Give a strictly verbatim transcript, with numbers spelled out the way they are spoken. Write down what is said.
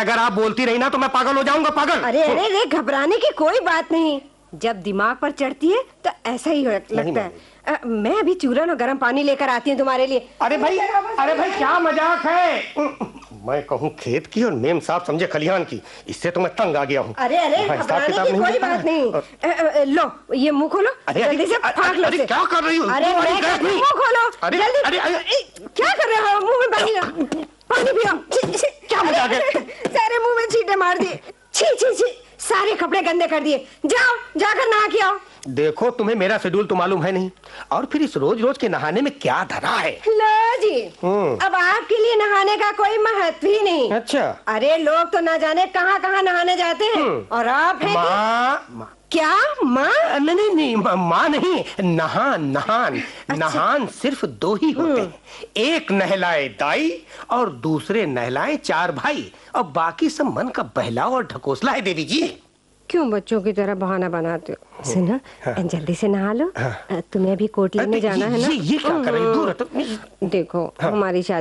अगर आप बोलती रही ना तो मैं पागल हो जाऊंगा, पागल। अरे अरे अरे, घबराने की कोई बात नहीं। जब दिमाग पर चढ़ती है तो ऐसा ही लगता है। आ, मैं अभी चूरन और गर्म पानी लेकर आती हूँ तुम्हारे लिए। अरे भाई, अरे भाई क्या मजाक है। मैं कहूँ खेत की और मेम साहब समझे खलिहान की, इससे तो मैं तंग आ गया हूँ। अरे अरे, घबराने की कोई बात नहीं। लो ये मुंह खोलो, जल्दी से फाड़ लो। अरे क्या कर रही हो? अरे मुंह खोलो जल्दी। क्या कर रहे हो? मुंह में पानी पानी पियो। क्या मजाक है? सारे मुंह में छींटे मार दिए। छी छी छी, सारे कपड़े गंदे कर दिए। जाओ जाकर नहा के आओ। देखो तुम्हें मेरा शेड्यूल तो मालूम है नहीं, और फिर इस रोज रोज के नहाने में क्या धरा है। लो जी, अब आपके लिए नहाने का कोई महत्व ही नहीं। अच्छा। अरे लोग तो न जाने कहाँ कहाँ नहाने जाते हैं, और आप हैं माँ। क्या माँ? नहीं नहीं नहीं, माँ नहीं, नहान नहान। अच्छा। नहान सिर्फ दो ही होते हैं, एक नहलाए दाई और दूसरे नहलाए चार भाई, और बाकी सब मन का बहलाव और ढकोसला है देवी जी। क्यों बच्चों की तरह बहाना बनाते हो? सुनो, हाँ। जल्दी से नहा लो। हाँ। तुम्हें अभी कोट लेने जाना है ना। ये, ये क्या कर रही? दूर हटो। देखो, हाँ। हमारी शादी